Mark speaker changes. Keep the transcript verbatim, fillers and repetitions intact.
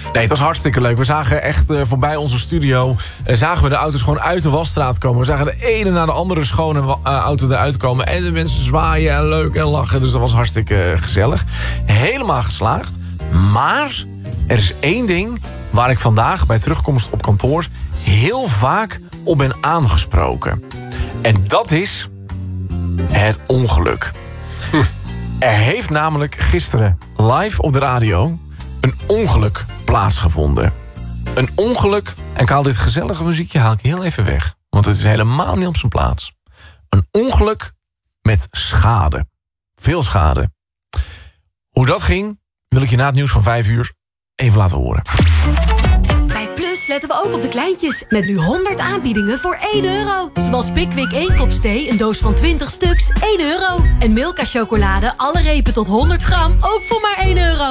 Speaker 1: Nee, het was hartstikke leuk. We zagen echt uh, voorbij onze studio... Uh, zagen we de auto's gewoon uit de wasstraat komen. We zagen de ene na de andere schone uh, auto eruit komen. En de mensen zwaaien en leuk en lachen. Dus dat was hartstikke uh, gezellig. Helemaal geslaagd. Maar er is één ding waar ik vandaag bij terugkomst op kantoor... heel vaak op ben aangesproken. En dat is het ongeluk. Hm. Er heeft namelijk gisteren live op de radio een ongeluk plaatsgevonden. Een ongeluk, en ik haal dit gezellige muziekje haal ik heel even weg. Want het is helemaal niet op zijn plaats. Een ongeluk met schade. Veel schade. Hoe dat ging, wil ik je na het nieuws van vijf uur even laten horen.
Speaker 2: Bij Plus letten we ook op de kleintjes. Met nu honderd aanbiedingen voor één euro. Zoals Pickwick één kop thee, een doos van twintig stuks, één euro. En Milka chocolade, alle repen tot honderd gram, ook voor maar één euro.